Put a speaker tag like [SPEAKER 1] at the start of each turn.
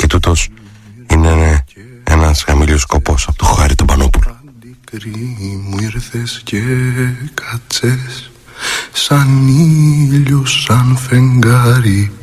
[SPEAKER 1] τούτος είναι ένας χαμηλός σκοπός από το Χάρη τον Πανόπουλο.
[SPEAKER 2] Μου ήρθες και κάτσες σαν ήλιος, σαν φεγγάρι